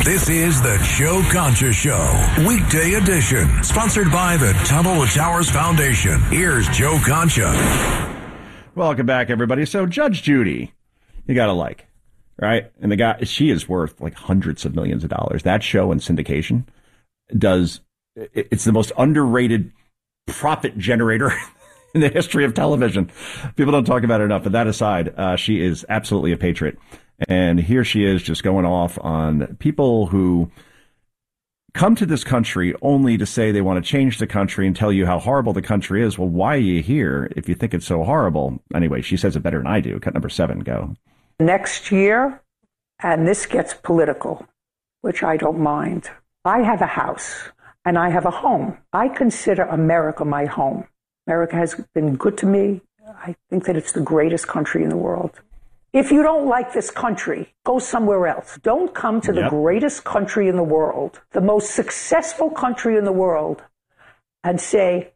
This is the Joe Concha Show, weekday edition, sponsored by the Tunnel to Towers Foundation. Here's Joe Concha. Welcome back, everybody. So Judge Judy, you gotta like, right? And the guy, she is worth like hundreds of millions of dollars. That show in syndication it's the most underrated profit generator in the history of television. People don't talk about it enough. But that aside, she is absolutely a patriot. And here she is just going off on people who come to this country only to say they want to change the country and tell you how horrible the country is. Well, why are you here if you think it's so horrible? Anyway, she says it better than I do. Cut number 7, go. Next year, and this gets political, which I don't mind. I have a house and I have a home. I consider America my home. America has been good to me. I think that it's the greatest country in the world. If you don't like this country, go somewhere else. Don't come to the greatest country in the world, the most successful country in the world, and say,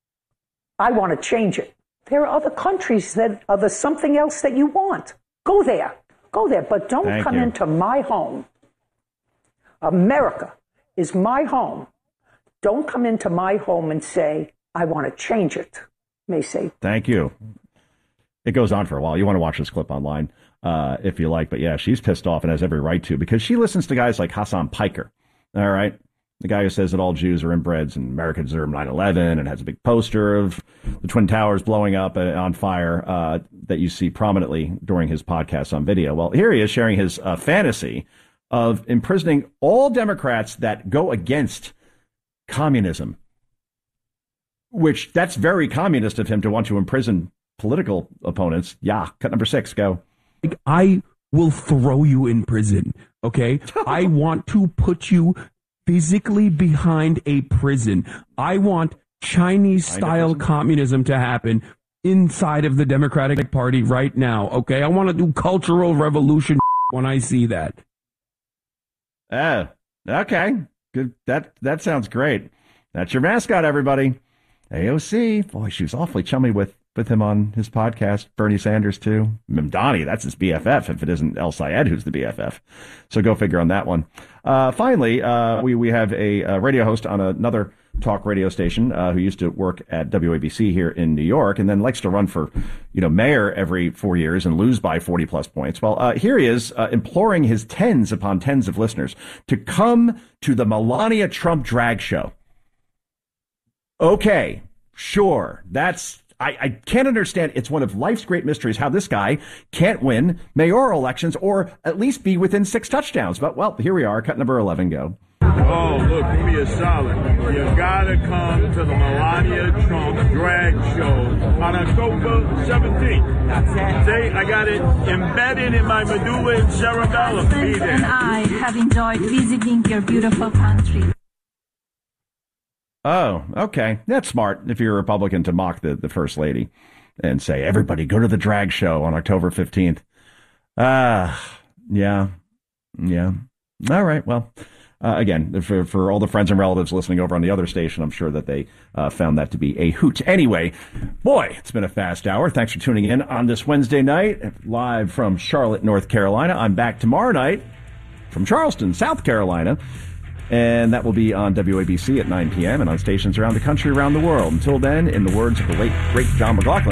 I want to change it. There are other countries that are the something else that you want. Go there. Go there. But don't come into my home. America is my home. Don't come into my home and say, I want to change it. May say. Thank you. It goes on for a while. You want to watch this clip online if you like. But yeah, she's pissed off and has every right to, because she listens to guys like Hassan Piker. All right. The guy who says that all Jews are inbreds and America deserved 9/11 and has a big poster of the Twin Towers blowing up on fire that you see prominently during his podcast on video. Well, here he is sharing his fantasy of imprisoning all Democrats that go against communism, which that's very communist of him to want to imprison political opponents. Yeah. Cut number 6, go. I will throw you in prison. Okay. I want to put you physically behind a prison. I want Chinese style communism to happen inside of the Democratic Party right now. Okay. I want to do cultural revolution when I see that. Okay. Good. That sounds great. That's your mascot, everybody. AOC. Boy, she was awfully chummy with him on his podcast. Bernie Sanders, too. Mamdani, that's his BFF, if it isn't El Sayed who's the BFF. So go figure on that one. Finally, we have a radio host on another talk radio station who used to work at WABC here in New York and then likes to run for mayor every 4 years and lose by 40-plus points. Well, here he is imploring his tens upon tens of listeners to come to the Melania Trump drag show. Okay, sure, I can't understand. It's one of life's great mysteries how this guy can't win mayoral elections or at least be within 6 touchdowns. But, well, here we are. Cut number 11, go. Oh, look, give me a solid. You gotta come to the Melania Trump drag show on October 17th. That's it. See, I got it embedded in my medulla and cerebellum. Be there. And I have enjoyed visiting your beautiful country. Oh, okay. That's smart if you're a Republican to mock the First Lady and say, everybody go to the drag show on October 15th. Yeah. All right. Well, again, for all the friends and relatives listening over on the other station, I'm sure that they found that to be a hoot. Anyway, boy, it's been a fast hour. Thanks for tuning in on this Wednesday night, live from Charlotte, North Carolina. I'm back tomorrow night from Charleston, South Carolina. And that will be on WABC at 9 p.m. and on stations around the country, around the world. Until then, in the words of the late, great John McLaughlin,